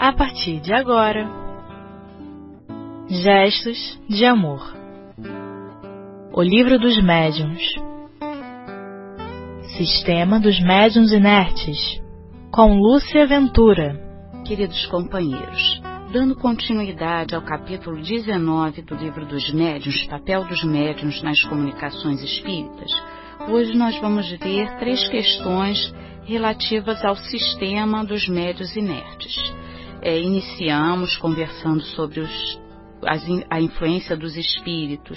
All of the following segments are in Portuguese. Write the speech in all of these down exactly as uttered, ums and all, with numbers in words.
a partir de agora, Gestos de Amor. O Livro dos Médiuns. Sistema dos Médiuns Inertes, com Lúcia Ventura. Queridos companheiros, dando continuidade ao capítulo dezenove do Livro dos Médiuns, Papel dos Médiuns nas Comunicações Espíritas, hoje nós vamos ver três questões relativas ao sistema dos médiuns inertes. É, iniciamos conversando sobre os, as, a influência dos espíritos,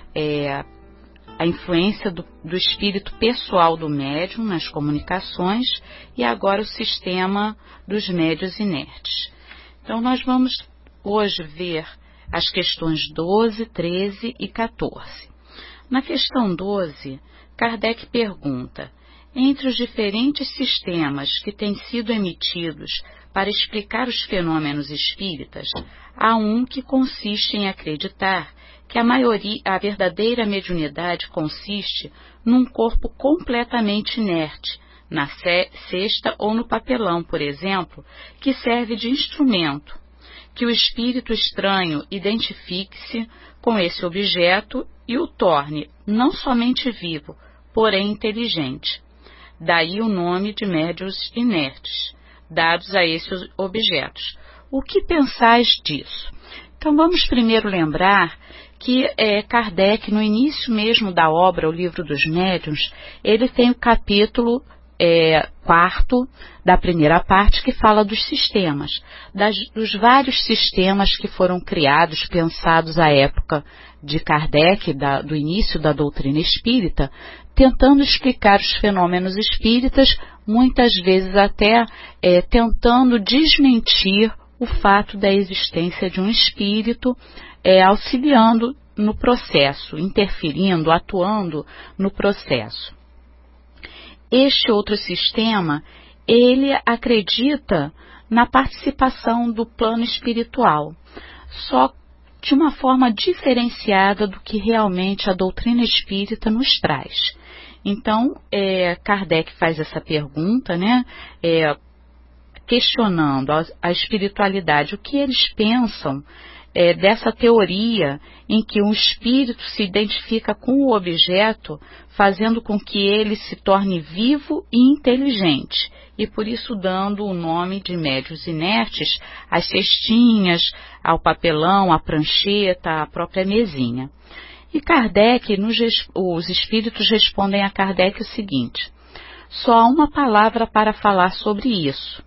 é, a influência do, do espírito pessoal do médium nas comunicações e agora o sistema dos médiuns inertes. Então nós vamos hoje ver as questões doze, treze e quatorze. Na questão doze, Kardec pergunta: entre os diferentes sistemas que têm sido emitidos para explicar os fenômenos espíritas, há um que consiste em acreditar que a maioria, a verdadeira mediunidade consiste num corpo completamente inerte, na cesta ou no papelão, por exemplo, que serve de instrumento, que o espírito estranho identifique-se com esse objeto e o torne não somente vivo, porém inteligente. Daí o nome de médiuns inertes, dados a esses objetos. O que pensais disso? Então vamos primeiro lembrar que é, Kardec, no início mesmo da obra, o Livro dos Médiuns, ele tem o capítulo é, quarto da primeira parte que fala dos sistemas, das, dos vários sistemas que foram criados, pensados à época de Kardec, da, do início da doutrina espírita, tentando explicar os fenômenos espíritas, muitas vezes até é, tentando desmentir o fato da existência de um espírito é, auxiliando no processo, interferindo, atuando no processo. Este outro sistema, ele acredita na participação do plano espiritual, só de uma forma diferenciada do que realmente a doutrina espírita nos traz. Então, é, Kardec faz essa pergunta, né, é, questionando a, a espiritualidade, o que eles pensam é, dessa teoria em que um espírito se identifica com o objeto, fazendo com que ele se torne vivo e inteligente, e por isso dando o nome de médiuns inertes às cestinhas, ao papelão, à prancheta, à própria mesinha. E Kardec, nos, os espíritos respondem a Kardec o seguinte: só há uma palavra para falar sobre isso.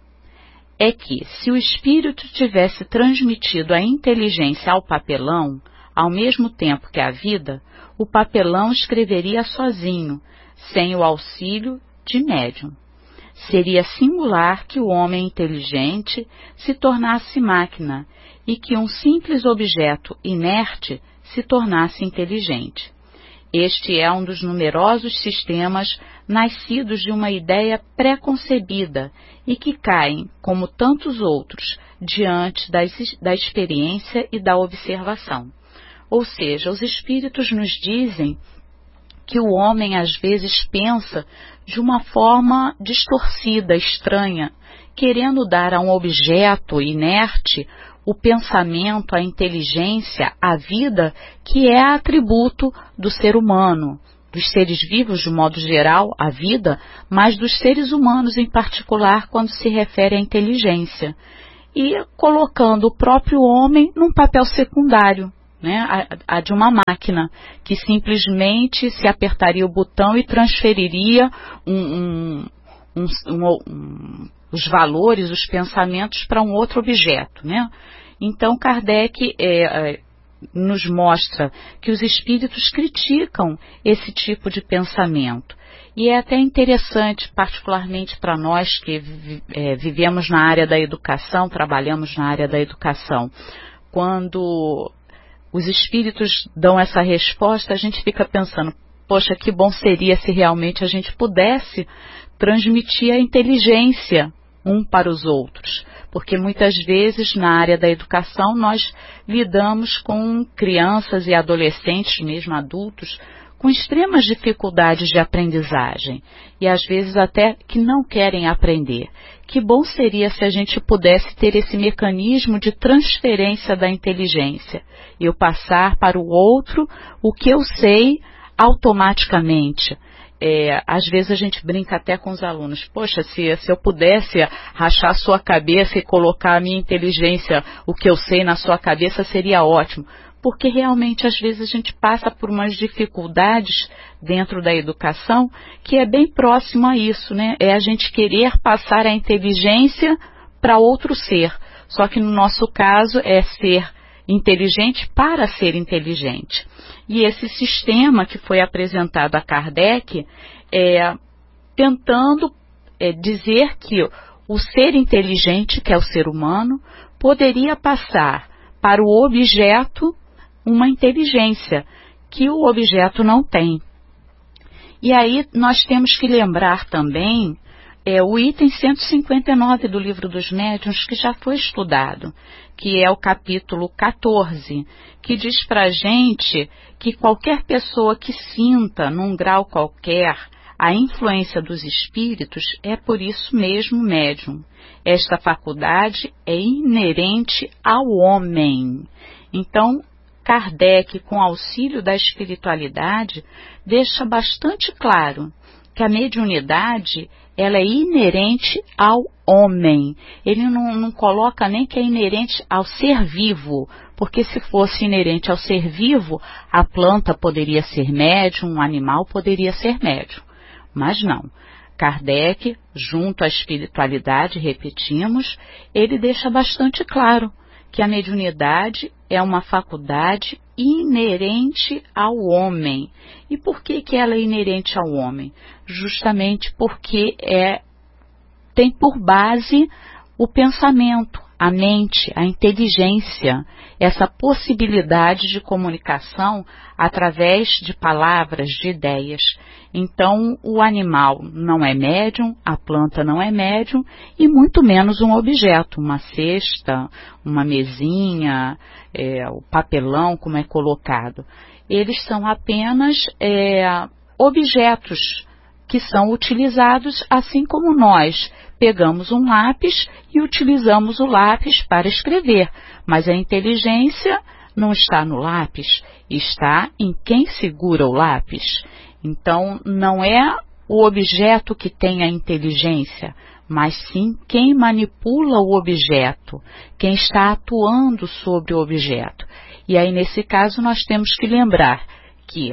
É que, se o espírito tivesse transmitido a inteligência ao papelão, ao mesmo tempo que a vida, o papelão escreveria sozinho, sem o auxílio de médium. Seria singular que o homem inteligente se tornasse máquina e que um simples objeto inerte se tornasse inteligente. Este é um dos numerosos sistemas nascidos de uma ideia pré-concebida e que caem, como tantos outros, diante da, da experiência e da observação. Ou seja, os espíritos nos dizem que o homem às vezes pensa de uma forma distorcida, estranha, querendo dar a um objeto inerte o pensamento, a inteligência, a vida, que é atributo do ser humano, dos seres vivos de modo geral, a vida, mas dos seres humanos em particular quando se refere à inteligência, e colocando o próprio homem num papel secundário, né, a, a de uma máquina, que simplesmente se apertaria o botão e transferiria um, um, um, um, um, os valores, os pensamentos para um outro objeto, né? Então Kardec é, é, nos mostra que os espíritos criticam esse tipo de pensamento. E é até interessante, particularmente para nós que é, vivemos na área da educação, trabalhamos na área da educação, quando os espíritos dão essa resposta, a gente fica pensando, poxa, que bom seria se realmente a gente pudesse transmitir a inteligência um para os outros, porque muitas vezes na área da educação nós lidamos com crianças e adolescentes, mesmo adultos, com extremas dificuldades de aprendizagem e às vezes até que não querem aprender. Que bom seria se a gente pudesse ter esse mecanismo de transferência da inteligência, eu passar para o outro o que eu sei automaticamente. É, às vezes a gente brinca até com os alunos, poxa, se, se eu pudesse rachar a sua cabeça e colocar a minha inteligência, o que eu sei na sua cabeça, seria ótimo. Porque realmente às vezes a gente passa por umas dificuldades dentro da educação que é bem próximo a isso, né? É a gente querer passar a inteligência para outro ser. Só que no nosso caso é ser inteligente para ser inteligente. E esse sistema que foi apresentado a Kardec é tentando é, dizer que o ser inteligente, que é o ser humano, poderia passar para o objeto uma inteligência que o objeto não tem. E aí nós temos que lembrar também é, o item cento e cinquenta e nove do Livro dos Médiuns, que já foi estudado, que é o capítulo quatorze, que diz para a gente que qualquer pessoa que sinta, num grau qualquer, a influência dos espíritos é por isso mesmo médium. Esta faculdade é inerente ao homem. Então, Kardec, com auxílio da espiritualidade, deixa bastante claro que a mediunidade ela é inerente ao homem. Ele não, não coloca nem que é inerente ao ser vivo, porque se fosse inerente ao ser vivo, a planta poderia ser médium, um animal poderia ser médium. Mas não. Kardec, junto à espiritualidade, repetimos, ele deixa bastante claro que a mediunidade é uma faculdade inerente ao homem. E por que que ela é inerente ao homem? Justamente porque é, tem por base o pensamento, a mente, a inteligência, essa possibilidade de comunicação através de palavras, de ideias. Então, o animal não é médium, a planta não é médium, e muito menos um objeto, uma cesta, uma mesinha, é, o papelão, como é colocado. Eles são apenas é, objetos que são utilizados assim como nós. Pegamos um lápis e utilizamos o lápis para escrever, mas a inteligência não está no lápis, está em quem segura o lápis. Então, não é o objeto que tem a inteligência, mas sim quem manipula o objeto, quem está atuando sobre o objeto. E aí, nesse caso, nós temos que lembrar que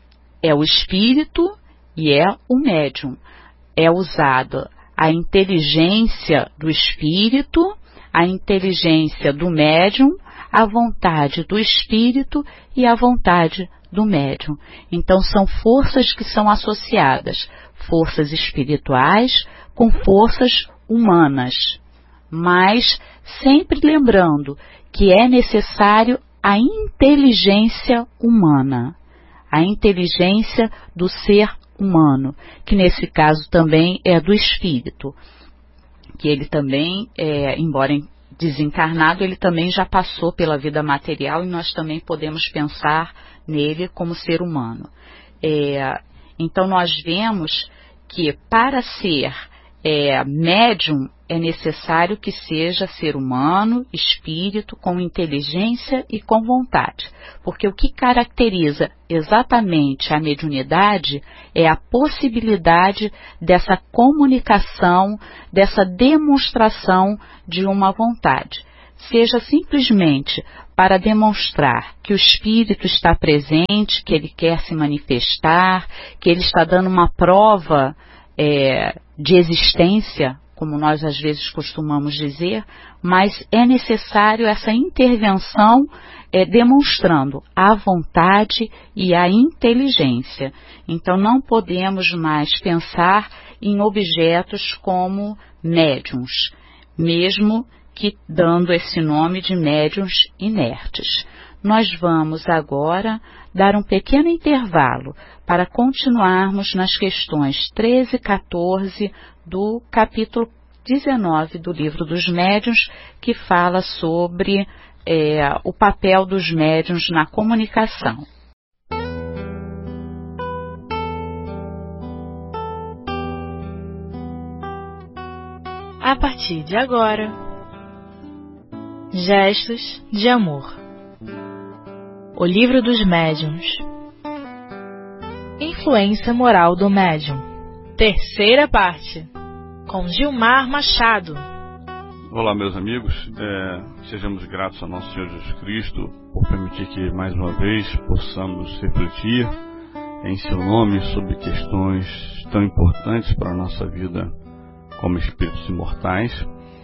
é o espírito e é o médium. É usado a inteligência do espírito, a inteligência do médium, a vontade do espírito e a vontade do médium. Então, são forças que são associadas, forças espirituais com forças humanas, mas sempre lembrando que é necessário a inteligência humana, a inteligência do ser humano, que nesse caso também é do espírito, que ele também, é, embora desencarnado, ele também já passou pela vida material e nós também podemos pensar nele como ser humano. É, então nós vemos que para ser é, médium é necessário que seja ser humano, espírito, com inteligência e com vontade. Porque o que caracteriza exatamente a mediunidade é a possibilidade dessa comunicação, dessa demonstração de uma vontade. Seja simplesmente para demonstrar que o espírito está presente, que ele quer se manifestar, que ele está dando uma prova é, de existência, como nós às vezes costumamos dizer, mas é necessário essa intervenção é, demonstrando a vontade e a inteligência. Então não podemos mais pensar em objetos como médiuns, mesmo que dando esse nome de médiuns inertes. Nós vamos agora dar um pequeno intervalo para continuarmos nas questões treze e quatorze do capítulo dezenove do Livro dos Médiuns, que fala sobre é, o papel dos médiuns na comunicação. partir de agora. Gestos de amor. O livro dos médiuns. Influência moral do médium. Terceira parte. Com Gilmar Machado. Olá, meus amigos. É, sejamos gratos ao nosso Senhor Jesus Cristo por permitir que mais uma vez possamos refletir em seu nome sobre questões tão importantes para a nossa vida como espíritos imortais.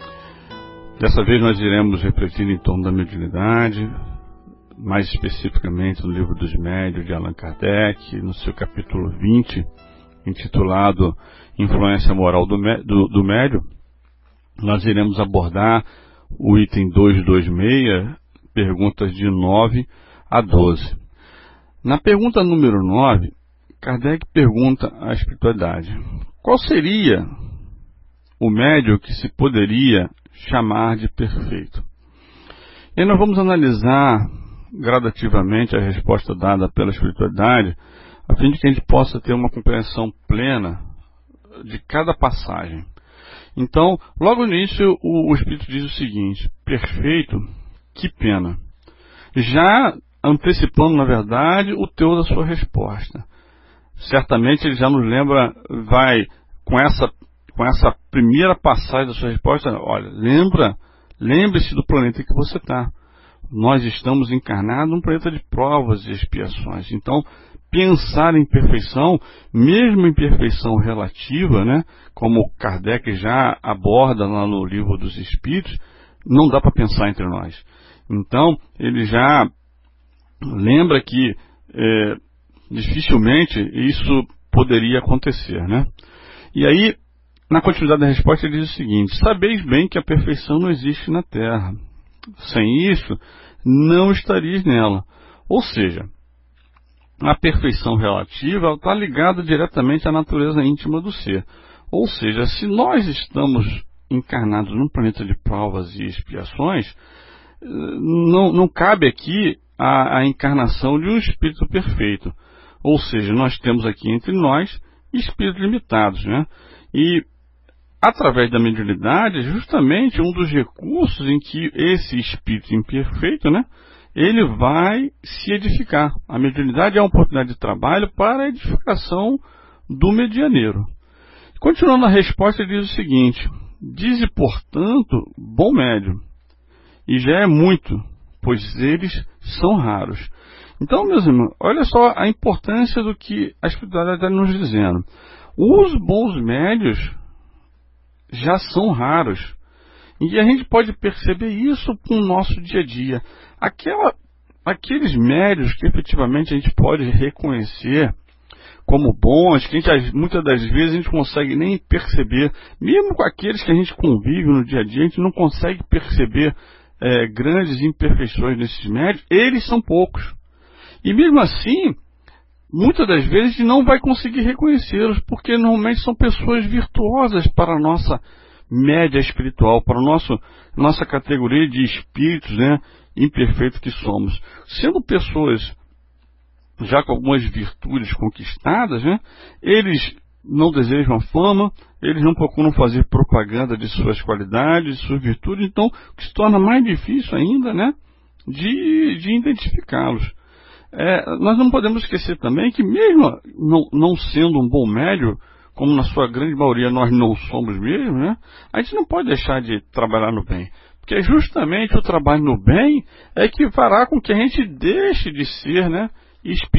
Dessa vez nós iremos refletir em torno da mediunidade, mais especificamente no livro dos médiuns de Allan Kardec, no seu capítulo vinte, intitulado Influência Moral do, do, do Médium. Nós iremos abordar o item duzentos e vinte e seis, perguntas de nove a doze. Na pergunta número nove, Kardec pergunta à espiritualidade: qual seria o médium que se poderia chamar de perfeito? E nós vamos analisar gradativamente a resposta dada pela espiritualidade, a fim de que a gente possa ter uma compreensão plena de cada passagem. Então, logo no início, o, o Espírito diz o seguinte: perfeito, que pena. Já antecipando, na verdade, o teor da sua resposta. Certamente ele já nos lembra, vai, com essa, com essa primeira passagem da sua resposta, olha, lembra, lembre-se do planeta que você está. Nós estamos encarnados num planeta de provas e expiações. Então, pensar em perfeição, mesmo em perfeição relativa, né, como Kardec já aborda lá no Livro dos Espíritos, não dá para pensar entre nós. Então, ele já lembra que é, dificilmente isso poderia acontecer, né? E aí, na continuidade da resposta, ele diz o seguinte: sabeis bem que a perfeição não existe na Terra. Sem isso, não estarias nela. Ou seja, a perfeição relativa está ligada diretamente à natureza íntima do ser. Ou seja, se nós estamos encarnados num planeta de provas e expiações, não, não cabe aqui a, a encarnação de um espírito perfeito. Ou seja, nós temos aqui entre nós espíritos limitados, né? E através da mediunidade, justamente um dos recursos em que esse espírito imperfeito, né, ele vai se edificar. A mediunidade é uma oportunidade de trabalho para a edificação do medianeiro. Continuando a resposta, ele diz o seguinte: dize, portanto, bom médium, e já é muito, pois eles são raros. Então, meus irmãos, olha só a importância do que a espiritualidade está nos dizendo. Os bons médios já são raros. E a gente pode perceber isso com o nosso dia a dia. Aquela, aqueles médios que efetivamente a gente pode reconhecer como bons, que a gente, muitas das vezes a gente não consegue nem perceber, mesmo com aqueles que a gente convive no dia a dia, a gente não consegue perceber é, grandes imperfeições nesses médios, eles são poucos. E mesmo assim, muitas das vezes a gente não vai conseguir reconhecê-los, porque normalmente são pessoas virtuosas para a nossa média espiritual, para a nosso, nossa categoria de espíritos, né, imperfeitos que somos. Sendo pessoas já com algumas virtudes conquistadas, né, eles não desejam a fama, eles não procuram fazer propaganda de suas qualidades, de suas virtudes, então o que se torna mais difícil ainda, né, de, de identificá-los. É, nós não podemos esquecer também que mesmo não, não sendo um bom médium, como na sua grande maioria nós não somos mesmo, né, a gente não pode deixar de trabalhar no bem. Porque justamente o trabalho no bem é que fará com que a gente deixe de ser, né, espírito.